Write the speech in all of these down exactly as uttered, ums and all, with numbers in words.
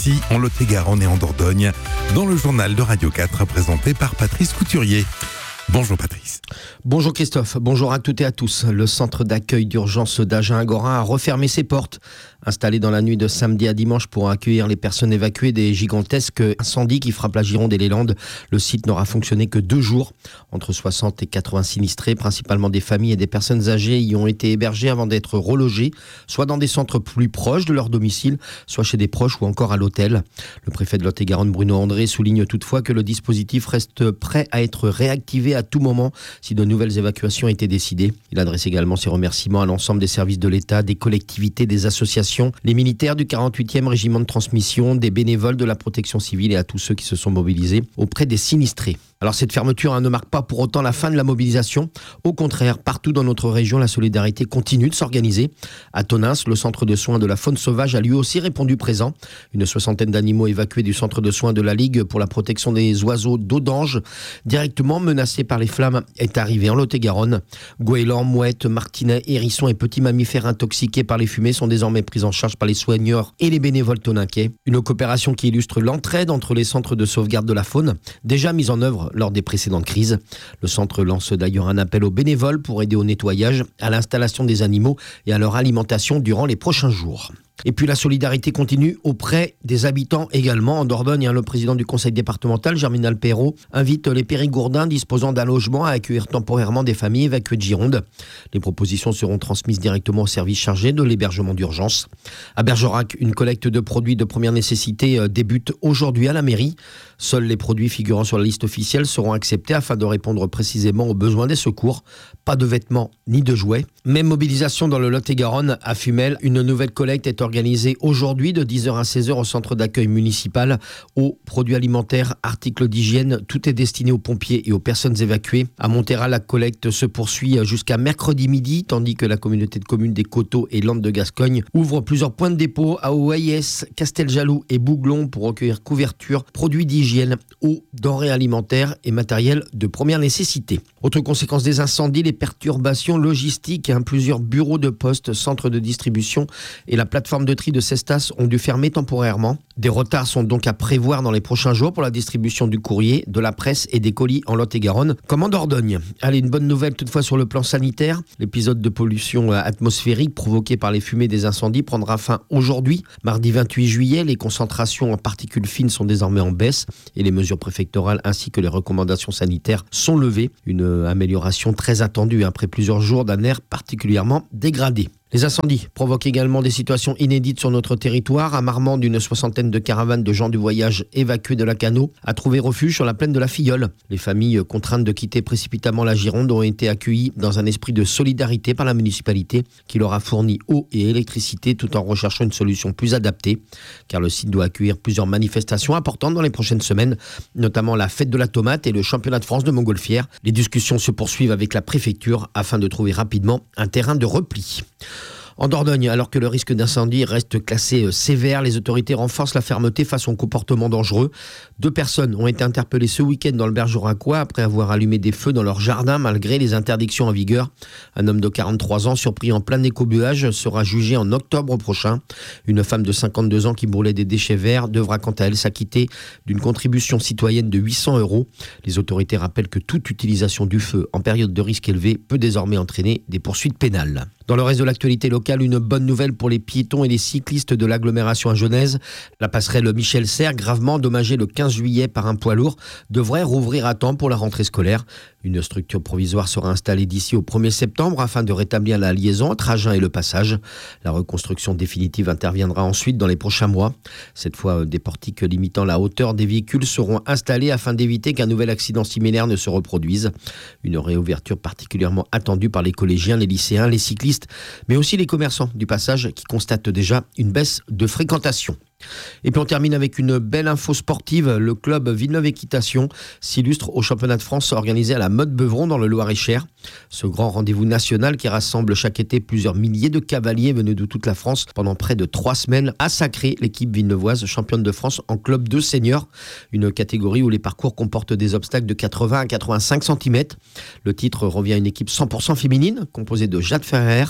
ici en Lot-et-Garonne et en Dordogne, dans le journal de Radio quatre présenté par Patrice Couturier. Bonjour Patrice. Bonjour Christophe, bonjour à toutes et à tous. Le centre d'accueil d'urgence d'Agen-Gorin a refermé ses portes. Installé dans la nuit de samedi à dimanche pour accueillir les personnes évacuées des gigantesques incendies qui frappent la Gironde et les Landes, le site n'aura fonctionné que deux jours. Entre soixante et quatre-vingts sinistrés, principalement des familles et des personnes âgées, y ont été hébergés avant d'être relogés, soit dans des centres plus proches de leur domicile, soit chez des proches ou encore à l'hôtel. Le préfet de Lot-et-Garonne, Bruno André, souligne toutefois que le dispositif reste prêt à être réactivé à tout moment si de nouvelles évacuations étaient décidées. Il adresse également ses remerciements à l'ensemble des services de l'État, des collectivités, des associations, les militaires du quarante-huitième régiment de transmission, des bénévoles de la protection civile et à tous ceux qui se sont mobilisés auprès des sinistrés. Alors cette fermeture hein, ne marque pas pour autant la fin de la mobilisation. Au contraire, partout dans notre région, la solidarité continue de s'organiser. À Tonins, le centre de soins de la faune sauvage a lui aussi répondu présent. Une soixantaine d'animaux évacués du centre de soins de la Ligue pour la protection des oiseaux d'Audange, directement menacés par les flammes, est arrivée en Lot-et-Garonne. Goélands, mouettes, martinets, hérissons et petits mammifères intoxiqués par les fumées sont désormais pris en charge par les soigneurs et les bénévoles tonninquais. Une coopération qui illustre l'entraide entre les centres de sauvegarde de la faune, déjà mise en œuvre lors des précédentes crises. Le centre lance d'ailleurs un appel aux bénévoles pour aider au nettoyage, à l'installation des animaux et à leur alimentation durant les prochains jours. Et puis la solidarité continue auprès des habitants également. En Dordogne, le président du conseil départemental, Germinal Perrault, invite les Périgourdins disposant d'un logement à accueillir temporairement des familles évacuées de Gironde. Les propositions seront transmises directement au service chargé de l'hébergement d'urgence. À Bergerac, une collecte de produits de première nécessité débute aujourd'hui à la mairie. Seuls les produits figurant sur la liste officielle seront acceptés afin de répondre précisément aux besoins des secours. Pas de vêtements ni de jouets. Même mobilisation dans le Lot-et-Garonne à Fumel. Une nouvelle collecte est organisée aujourd'hui de dix heures à seize heures au centre d'accueil municipal. Aux produits alimentaires, articles d'hygiène, tout est destiné aux pompiers et aux personnes évacuées. À Montera, la collecte se poursuit jusqu'à mercredi midi, tandis que la communauté de communes des Coteaux et Landes de Gascogne ouvre plusieurs points de dépôt à Oaillès, Casteljaloux et Bouglon pour recueillir couvertures, produits d'hygiène, eau, denrées alimentaires et matériel de première nécessité. Autre conséquence des incendies, les perturbations logistiques. Hein, plusieurs bureaux de poste, centres de distribution et la plateforme de tri de Cestas ont dû fermer temporairement. Des retards sont donc à prévoir dans les prochains jours pour la distribution du courrier, de la presse et des colis en Lot-et-Garonne, comme en Dordogne. Allez, une bonne nouvelle toutefois sur le plan sanitaire. L'épisode de pollution atmosphérique provoqué par les fumées des incendies prendra fin aujourd'hui. Mardi vingt-huit juillet, les concentrations en particules fines sont désormais en baisse et les mesures préfectorales ainsi que les recommandations sanitaires sont levées. Une amélioration très attendue après plusieurs jours d'un air particulièrement dégradé. Les incendies provoquent également des situations inédites sur notre territoire. À Marmande, une soixantaine de caravanes de gens du voyage évacués de Lacanau a trouvé refuge sur la plaine de la Filleule. Les familles contraintes de quitter précipitamment la Gironde ont été accueillies dans un esprit de solidarité par la municipalité qui leur a fourni eau et électricité tout en recherchant une solution plus adaptée. Car le site doit accueillir plusieurs manifestations importantes dans les prochaines semaines, notamment la fête de la tomate et le championnat de France de montgolfière. Les discussions se poursuivent avec la préfecture afin de trouver rapidement un terrain de repli. En Dordogne, alors que le risque d'incendie reste classé sévère, les autorités renforcent la fermeté face aux comportements dangereux. Deux personnes ont été interpellées ce week-end dans le Bergeracois après avoir allumé des feux dans leur jardin malgré les interdictions en vigueur. Un homme de quarante-trois ans surpris en plein écobuage sera jugé en octobre prochain. Une femme de cinquante-deux ans qui brûlait des déchets verts devra quant à elle s'acquitter d'une contribution citoyenne de huit cents euros. Les autorités rappellent que toute utilisation du feu en période de risque élevé peut désormais entraîner des poursuites pénales. Dans le reste de l'actualité locale, une bonne nouvelle pour les piétons et les cyclistes de l'agglomération agenèse. La passerelle Michel Serres, gravement endommagée le quinze juillet par un poids lourd, devrait rouvrir à temps pour la rentrée scolaire. Une structure provisoire sera installée d'ici au premier septembre afin de rétablir la liaison entre Agen et le Passage. La reconstruction définitive interviendra ensuite dans les prochains mois. Cette fois, des portiques limitant la hauteur des véhicules seront installés afin d'éviter qu'un nouvel accident similaire ne se reproduise. Une réouverture particulièrement attendue par les collégiens, les lycéens, les cyclistes, mais aussi les commerçants du Passage qui constatent déjà une baisse de fréquentation. Et puis on termine avec une belle info sportive. Le club Villeneuve Équitation s'illustre au championnat de France organisé à la Motte-Beuvron dans le Loir-et-Cher. Ce grand rendez-vous national qui rassemble chaque été plusieurs milliers de cavaliers venus de toute la France pendant près de trois semaines a sacré l'équipe villeneuvoise championne de France en club deux seniors, une catégorie où les parcours comportent des obstacles de quatre-vingts à quatre-vingt-cinq centimètres. Le titre revient à une équipe cent pour cent féminine composée de Jade Ferrer,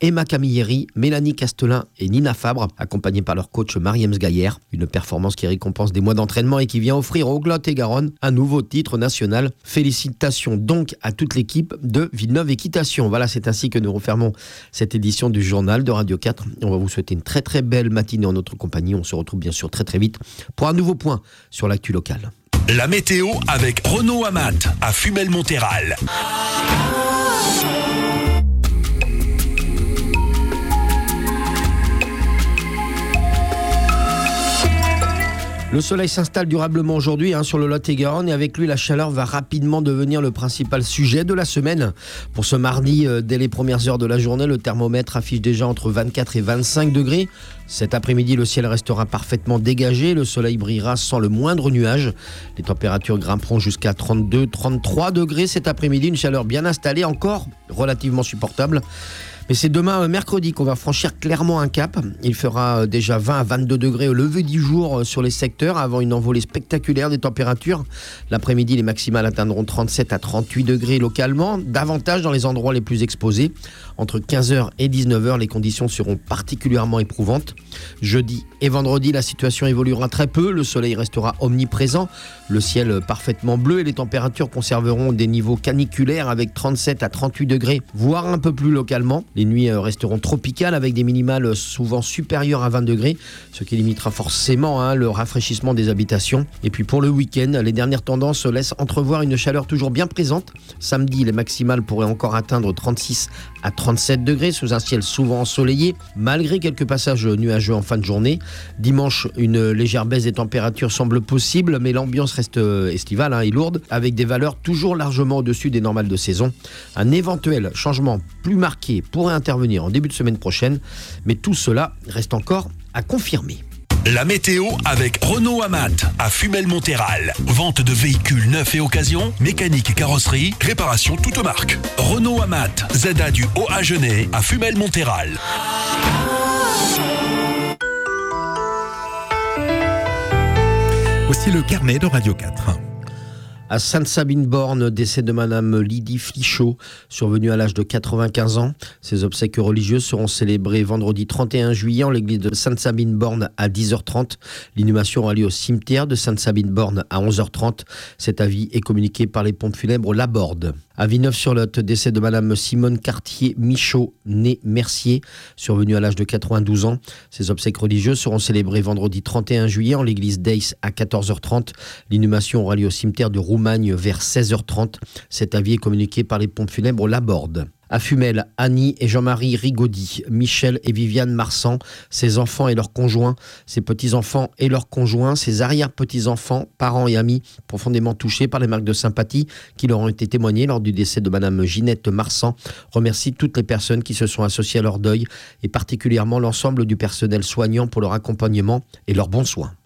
Emma Camilleri, Mélanie Castelin et Nina Fabre, accompagnées par leur coach Mariem Sgayer. Une performance qui récompense des mois d'entraînement et qui vient offrir au Lot-et-Garonne un nouveau titre national. Félicitations donc à toute l'équipe de Villeneuve Équitation. Voilà, c'est ainsi que nous refermons cette édition du journal de Radio quatre. On va vous souhaiter une très très belle matinée en notre compagnie. On se retrouve bien sûr très très vite pour un nouveau point sur l'actu locale. La météo avec Renault Amat à Fumel-Montéral. Le soleil s'installe durablement aujourd'hui hein, sur le Lot-et-Garonne et avec lui la chaleur va rapidement devenir le principal sujet de la semaine. Pour ce mardi, euh, dès les premières heures de la journée, le thermomètre affiche déjà entre vingt-quatre et vingt-cinq degrés. Cet après-midi, le ciel restera parfaitement dégagé, le soleil brillera sans le moindre nuage. Les températures grimperont jusqu'à trente-deux à trente-trois degrés cet après-midi, une chaleur bien installée, encore relativement supportable. Mais c'est demain, mercredi, qu'on va franchir clairement un cap. Il fera déjà vingt à vingt-deux degrés au lever du jour sur les secteurs avant une envolée spectaculaire des températures. L'après-midi, les maximales atteindront trente-sept à trente-huit degrés localement, davantage dans les endroits les plus exposés. Entre quinze heures et dix-neuf heures, les conditions seront particulièrement éprouvantes. Jeudi et vendredi, la situation évoluera très peu. Le soleil restera omniprésent, le ciel parfaitement bleu et les températures conserveront des niveaux caniculaires avec trente-sept à trente-huit degrés, voire un peu plus localement. Les nuits resteront tropicales avec des minimales souvent supérieures à vingt degrés, ce qui limitera forcément hein, le rafraîchissement des habitations. Et puis pour le week-end, les dernières tendances laissent entrevoir une chaleur toujours bien présente. Samedi, les maximales pourraient encore atteindre trente-six à trente-sept degrés sous un ciel souvent ensoleillé, malgré quelques passages nuageux en fin de journée. Dimanche, une légère baisse des températures semble possible, mais l'ambiance reste estivale hein, et lourde, avec des valeurs toujours largement au-dessus des normales de saison. Un éventuel changement plus marqué pourrait intervenir en début de semaine prochaine, mais tout cela reste encore à confirmer. La météo avec Renault Amat à Fumel-Montéral. Vente de véhicules neufs et occasion, mécanique et carrosserie, réparation toute marque. Renault Amat, Z A du Haut-Agenais à Fumel-Montéral. Aussi le carnet de Radio quatre. À Sainte-Sabine-Borne, décès de Madame Lydie Flichot, survenue à l'âge de quatre-vingt-quinze ans. Ses obsèques religieuses seront célébrées vendredi trente et un juillet en l'église de Sainte-Sabine-Borne à dix heures trente. L'inhumation aura lieu au cimetière de Sainte-Sabine-Borne à onze heures trente. Cet avis est communiqué par les pompes funèbres Laborde. À Villeneuve-sur-Lot, décès de Madame Simone Cartier-Michaud, née Mercier, survenue à l'âge de quatre-vingt-douze ans. Ses obsèques religieuses seront célébrées vendredi trente et un juillet en l'église d'Aix à quatorze heures trente. L'inhumation aura lieu au cimetière de Roumagne vers seize heures trente. Cet avis est communiqué par les pompes funèbres Laborde. À Fumel, Annie et Jean-Marie Rigaudy, Michel et Viviane Marsan, ses enfants et leurs conjoints, ses petits-enfants et leurs conjoints, ses arrière-petits-enfants, parents et amis, profondément touchés par les marques de sympathie qui leur ont été témoignées lors du décès de Madame Ginette Marsan, remercie toutes les personnes qui se sont associées à leur deuil et particulièrement l'ensemble du personnel soignant pour leur accompagnement et leurs bons soins.